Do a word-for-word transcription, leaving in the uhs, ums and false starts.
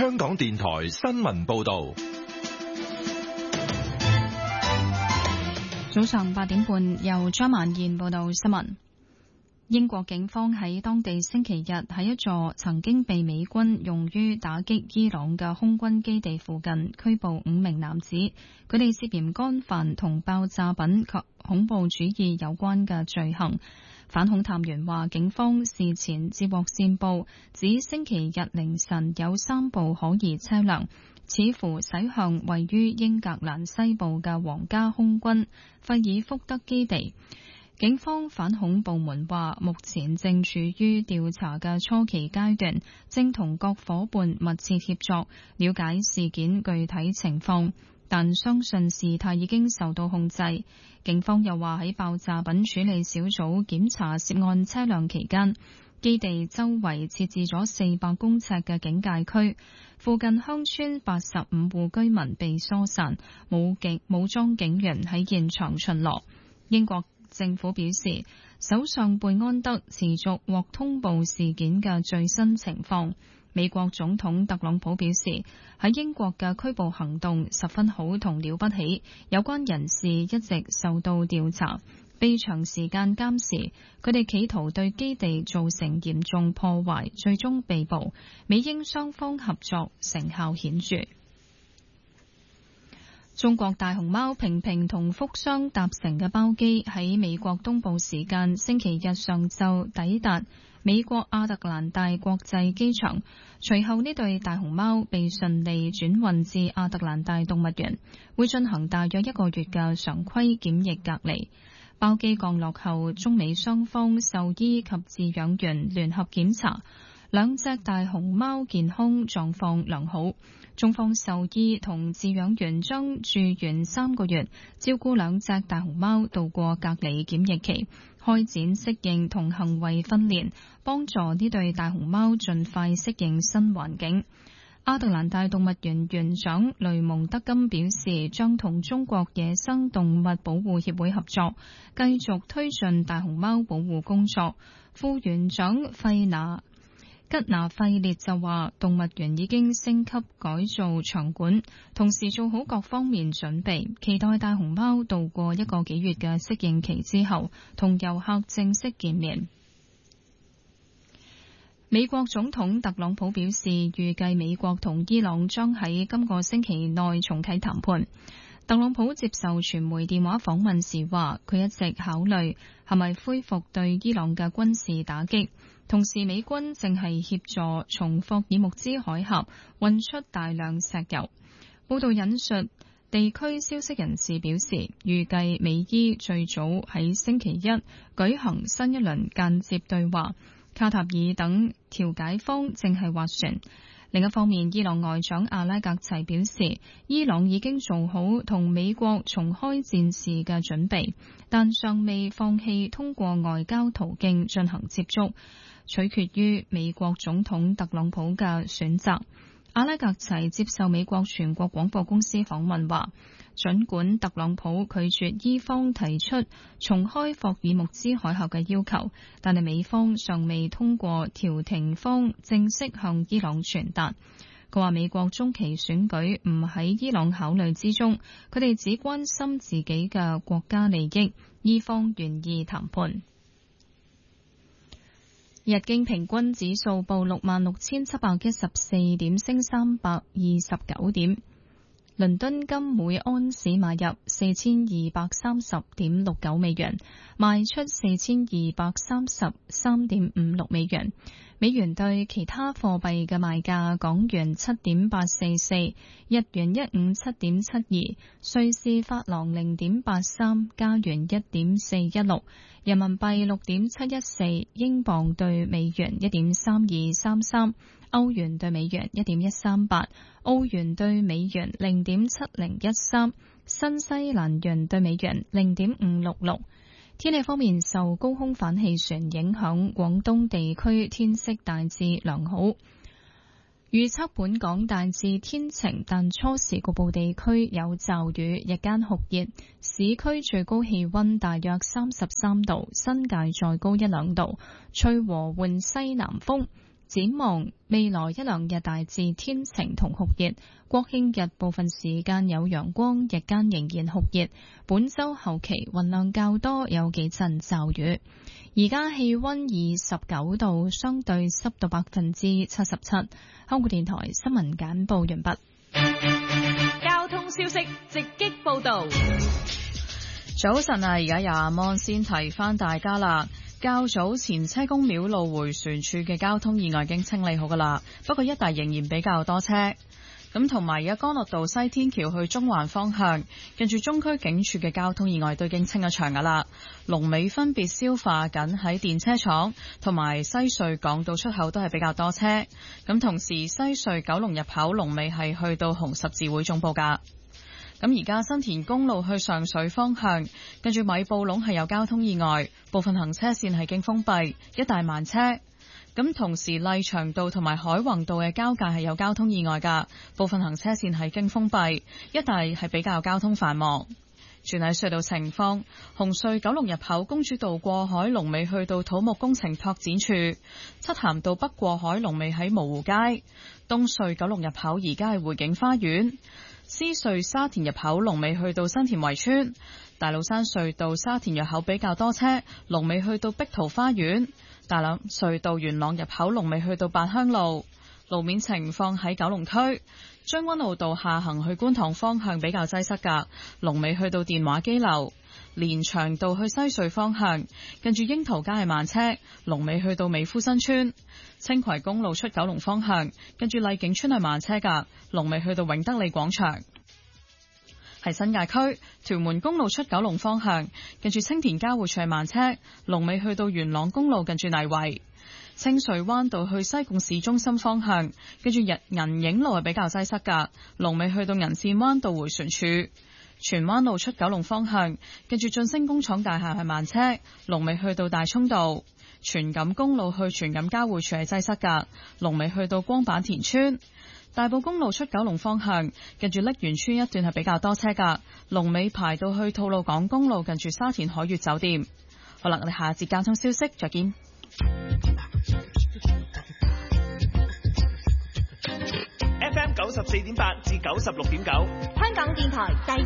香港電台新聞報道。 早上八點半，由張曼燕報道新聞。英國警方喺當地星期日喺一座曾經被美軍用於打擊伊朗嘅空軍基地附近拘捕五名男子，佢哋涉嫌干犯同爆炸品及恐怖主義有關嘅罪行。反恐探員話，警方事前接獲線報，指星期日凌晨有三部可疑車輛似乎駛向位於英格蘭西部嘅皇家空軍費爾福德基地。警方反恐部門話，目前正處於調查嘅初期階段，正同各夥伴密切協作，了解事件具體情況，但相信事態已經受到控制。警方又話，喺爆炸品處理小組檢查涉案車輛期間，基地周圍設置咗四百公尺嘅警戒區，附近鄉村八十五戶居民被疏散，冇警武裝警員喺現場巡邏。英國政府表示，首相貝安德持續獲通報事件嘅最新情況。美國總統特朗普表示，喺英國嘅拘捕行動十分好同了不起，有關人士一直受到調查，被長時間監視，佢哋企圖對基地造成嚴重破壞，最終被捕。美英雙方合作成效顯著。中國大熊貓平平同福商搭乘嘅包機喺美國東部時間星期日上晝抵達美國亞特蘭大國際機場，隨後呢對大熊貓被順利轉運至亞特蘭大動物園，會進行大約一個月嘅常規檢疫隔離。包機降落後，中美雙方獸醫及飼養員聯合檢查，兩隻大熊貓健康狀況良好。中方獸醫同飼養員將住院三個月，照顧兩隻大熊貓度過隔離檢疫期，開展適應同行為訓練，幫助呢對大熊貓盡快適應新環境。亞特蘭大動物園園長雷蒙德金表示，將同中國野生動物保護協會合作，繼續推進大熊貓保護工作。副園長費拿吉拿費列就話，動物園已經升級改造場館，同時做好各方面準備，期待大熊貓度過一個幾月嘅適應期之後，同遊客正式見面。美國總統特朗普表示，預計美國同伊朗將喺今個星期內重啟談判。特朗普接受傳媒電話訪問時話，佢一直考慮係咪恢復對伊朗嘅軍事打擊，同時美軍正係協助從霍爾木茲海峽運出大量石油。報道引述地區消息人士表示，預計美伊最早喺星期一舉行新一輪間接對話，卡塔爾等調解方正係斡旋。另一方面，伊朗外長阿拉格齊表示，伊朗已經做好同美國重開戰事嘅準備，但尚未放棄通過外交途徑進行接觸，取決於美國總統特朗普嘅選擇。阿拉格齊接受美國全國廣播公司訪問話，儘管特朗普拒絕伊方提出重開霍爾木茲海峽嘅要求，但係美方尚未通過調停方正式向伊朗傳達。佢話美國中期選舉唔喺伊朗考慮之中，佢哋只關心自己嘅國家利益，伊方願意談判。日經平均指數報六萬六千七百一十四點，升三百二十九點。倫敦金每安士買入四千二百三十點六九美元，賣出四千二百三十三點五六美元。美元對其他貨幣嘅賣價：港元七點八四四，日元一五七點七二，瑞士法郎零點八三，加元一點四一六，人民幣六點七一四，英鎊對美元一點三二三三，歐元對美元一點一三八，澳元對美元零點七零一三，新西蘭元對美元零點五六六。天氣方面，受高空反氣旋影響，廣東地區天色大致良好。預測本港大致天晴，但初時局部地區有驟雨，日間酷熱，市區最高氣溫大約三十三度，新界再高一兩度，吹和緩西南風。 展望未來一兩日大致天晴同酷熱，國慶日部分時間有陽光，日間仍然酷熱。本週後期雲量較多，有幾陣驟雨。而家氣溫二十九度，相對濕度百分之七十七。香港電台新聞簡報完畢。 交通消息直擊報道。 早晨啊，而家由阿芒先提翻大家啦。較早前車公廟路迴旋處嘅交通意外已經清理好噶啦，不過一帶仍然比較多車。咁同埋而家干諾道西天橋去中環方向，近住中區警署嘅交通意外都已經清咗場噶啦。龍尾分別消化緊喺電車廠同埋西隧港島出口都係比較多車。咁同時西隧九龍入口龍尾係去到紅十字會總部噶。咁而家新田公路去上水方向，近住米埔隴係有交通意外，部分行車線係經封閉，一帶慢車。咁同時麗翔道同埋海泓道嘅交界係有交通意外噶，部分行車線係經封閉，一帶係比較交通繁忙。轉喺隧道情況，紅隧九龍入口公主道過海龍尾去到土木工程拓展處，漆咸道北過海龍尾喺蕪湖街，東隧九龍入口而家係匯景花園，獅隧沙田入口龍尾去到新田圍村，大老山隧道沙田入口比較多車，龍尾去到碧桃花園，大欖隧道元朗入口龍尾去到八鄉路。路面情況喺九龍區將軍澳道下行去觀塘方向比較擠塞噶，龍尾去到電話機樓。連翔道去西隧方向近住櫻桃街係慢車，龍尾去到美孚新村。青葵公路出九龍方向近住麗景村係慢車噶，龍尾去到永德里廣場。係新界區屯門公路出九龍方向近住青田交匯處係慢車，龍尾去到元朗公路近住泥圍。清水灣道去西貢市中心方向跟住日銀影路係比較擠塞噶，龍尾去到銀線灣道迴旋處。荃灣路出九龍方向跟住晉升工廠大廈係慢車，龍尾去到大涌道。荃錦公路去荃錦交匯處係擠塞噶，龍尾去到光板田村。大埔公路出九龍方向近住瀝源村一段係比較多車噶，龍尾排到去吐露港公路近住沙田海悅酒店。好啦，我哋下一節交通消息再見。 F M 九十四點八至九十六點九， 香港電台第